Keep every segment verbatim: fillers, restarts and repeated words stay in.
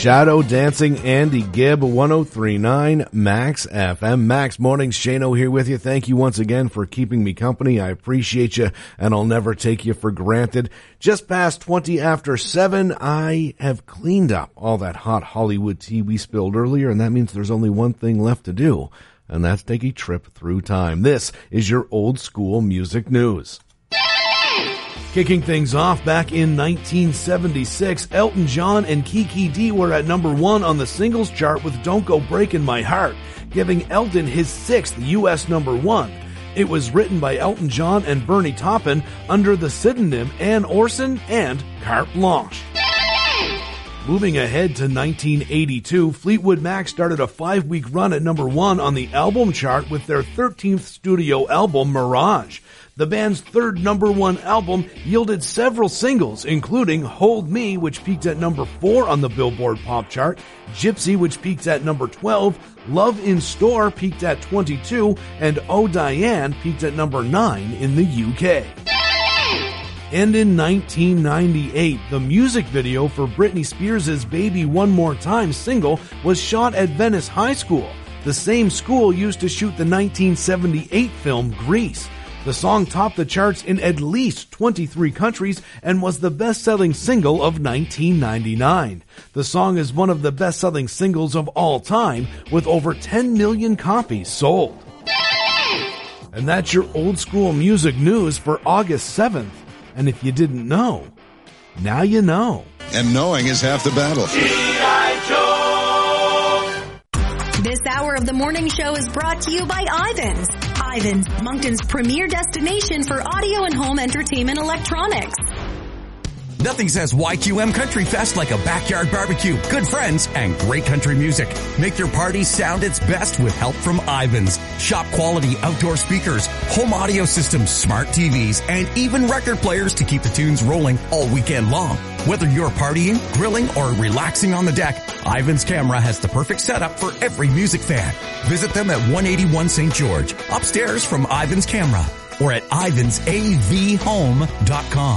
Shadow Dancing, Andy Gibb, one oh three point nine Max F M. Max Mornings, Shano here with you. Thank you once again for keeping me company. I appreciate you, and I'll never take you for granted. Just past twenty after seven, I have cleaned up all that hot Hollywood tea we spilled earlier, and that means there's only one thing left to do, and that's take a trip through time. This is your old school music news. Kicking things off back in nineteen seventy-six, Elton John and Kiki Dee were at number one on the singles chart with Don't Go Breaking My Heart, giving Elton his sixth U S number one. It was written by Elton John and Bernie Taupin under the pseudonym Ann Orson and Carte Blanche. Moving ahead to nineteen eighty-two, Fleetwood Mac started a five-week run at number one on the album chart with their thirteenth studio album, Mirage. The band's third number one album yielded several singles, including Hold Me, which peaked at number four on the Billboard Pop chart, Gypsy, which peaked at number twelve, Love in Store peaked at twenty-two, and Oh Diane peaked at number nine in the U K. And in nineteen ninety-eight, the music video for Britney Spears' Baby One More Time single was shot at Venice High School, the same school used to shoot the nineteen seventy-eight film Grease. The song topped the charts in at least twenty-three countries and was the best-selling single of nineteen ninety-nine. The song is one of the best-selling singles of all time, with over ten million copies sold. And that's your old school music news for August seventh. And if you didn't know, now you know. And knowing is half the battle. G I. Joe. This hour of the morning show is brought to you by Ivans. Ivans, Moncton's premier destination for audio and home entertainment electronics. Nothing says Y Q M Country Fest like a backyard barbecue, good friends, and great country music. Make your party sound its best with help from Ivans. Shop quality outdoor speakers, home audio systems, smart T Vs, and even record players to keep the tunes rolling all weekend long. Whether you're partying, grilling, or relaxing on the deck, Ivans Camera has the perfect setup for every music fan. Visit them at one eighty-one Saint George, upstairs from Ivans Camera, or at ivans a v home dot com.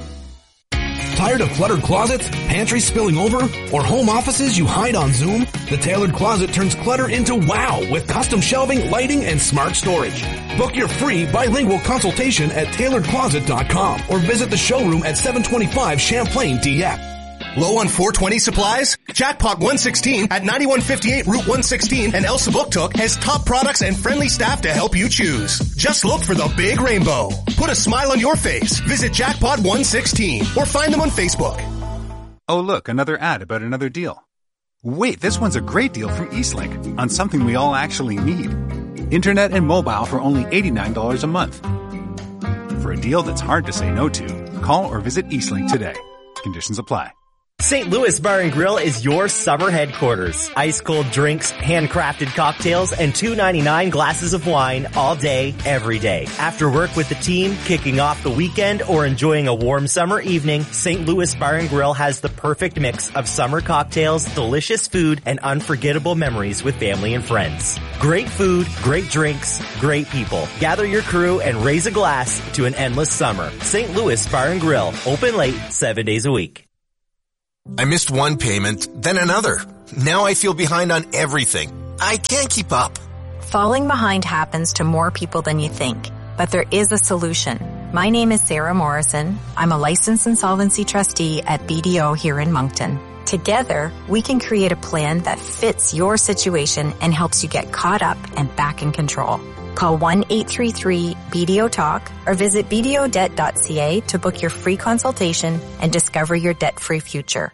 Tired of cluttered closets, pantries spilling over, or home offices you hide on Zoom? The Tailored Closet turns clutter into wow with custom shelving, lighting, and smart storage. Book your free bilingual consultation at tailored closet dot com or visit the showroom at seven twenty-five Champlain D F. Low on four twenty supplies? Jackpot one sixteen at ninety-one fifty-eight Route one sixteen and Elsa Booktook has top products and friendly staff to help you choose. Just look for the big rainbow. Put a smile on your face. Visit Jackpot one sixteen or find them on Facebook. Oh look, another ad about another deal. Wait, this one's a great deal from Eastlink on something we all actually need. Internet and mobile for only eighty-nine dollars a month. For a deal that's hard to say no to, call or visit Eastlink today. Conditions apply. Saint Louis Bar and Grill is your summer headquarters. Ice cold drinks, handcrafted cocktails, and two ninety-nine glasses of wine all day, every day. After work with the team, kicking off the weekend, or enjoying a warm summer evening, Saint Louis Bar and Grill has the perfect mix of summer cocktails, delicious food, and unforgettable memories with family and friends. Great food, great drinks, great people. Gather your crew and raise a glass to an endless summer. Saint Louis Bar and Grill, open late, seven days a week. I missed one payment, then another. Now I feel behind on everything. I can't keep up. Falling behind happens to more people than you think, but there is a solution. My name is Sarah Morrison. I'm a licensed insolvency trustee at B D O here in Moncton. Together, we can create a plan that fits your situation and helps you get caught up and back in control. Call one eight three three B D O talk or visit b d o debt dot c a to book your free consultation and discover your debt-free future.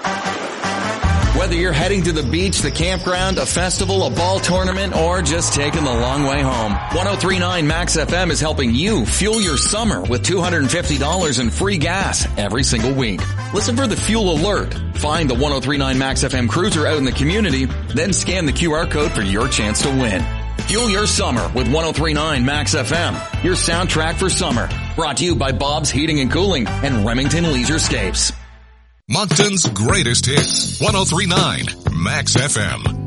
Whether you're heading to the beach, the campground, a festival, a ball tournament, or just taking the long way home, one oh three point nine Max F M is helping you fuel your summer with two hundred fifty dollars in free gas every single week. Listen for the fuel alert. Find the one oh three point nine Max F M cruiser out in the community, then scan the Q R code for your chance to win. Fuel your summer with one oh three point nine Max F M, your soundtrack for summer. Brought to you by Bob's Heating and Cooling and Remington Leisurescapes. Moncton's greatest hits, one oh three point nine Max F M.